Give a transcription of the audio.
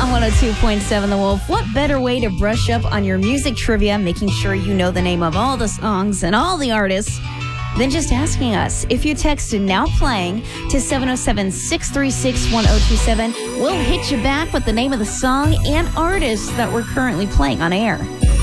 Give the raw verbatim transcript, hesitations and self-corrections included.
on one oh two point seven The Wolf. What better way to brush up on your music trivia, making sure you know the name of all the songs and all the artists, than just asking us? If you text Now Playing to seven oh seven, six three six, one oh two seven, we'll hit you back with the name of the song and artist that we're currently playing on air.